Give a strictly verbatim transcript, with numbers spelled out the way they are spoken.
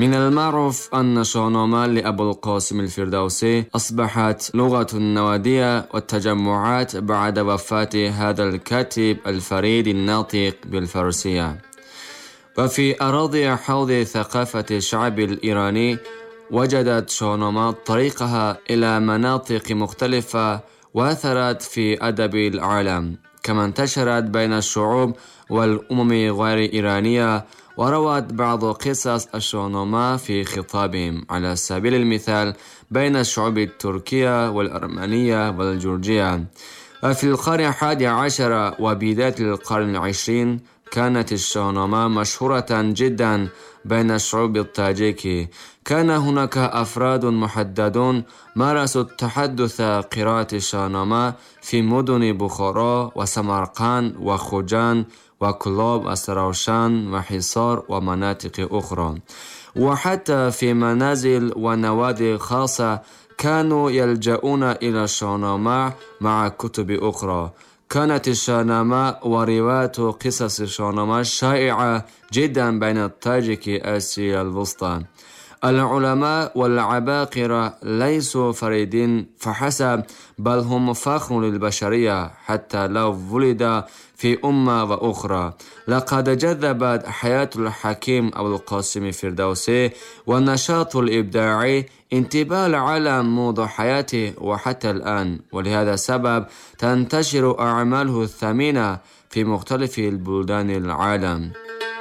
من المعروف أن شاهنامه لأبو القاسم الفردوسي أصبحت لغة النوادية والتجمعات بعد وفاة هذا الكاتب الفريد الناطق بالفارسية. وفي أراضي حوض ثقافة الشعب الإيراني وجدت شاهنامه طريقها إلى مناطق مختلفة وأثرت في أدب العالم، كما انتشرت بين الشعوب والأمم غير إيرانية، وروت بعض قصص الشاهنامه في خطابهم على سبيل المثال بين الشعوب التركية والأرمنية والجورجية. وفي القرن الحادي عشر وبداية القرن العشرين كانت الشاهنامه مشهورة جدا بين الشعوب التاجيكي. كان هناك أفراد محددون مارسوا التحدث قراءة الشاهنامه في مدن بخارا وسمرقند وخوجان وكلاب وسراوشان وحصار ومناطق أخرى، وحتى في منازل ونوادي خاصة كانوا يلجؤون إلى الشاهنامه مع كتب أخرى. كانت الشاهنامه وروايات قصص الشاهنامه شائعة جدا بين التاجيك آسيا الوسطى. العلماء والعباقرة ليسوا فريدين فحسب، بل هم فخر للبشرية حتى لو ولد في أمة وأخرى. لقد جذبت حياة الحكيم أبو القاسم الفردوسي والنشاط الإبداعي انتباه العالم منذ حياته وحتى الآن، ولهذا السبب تنتشر أعماله الثمينة في مختلف البلدان العالم.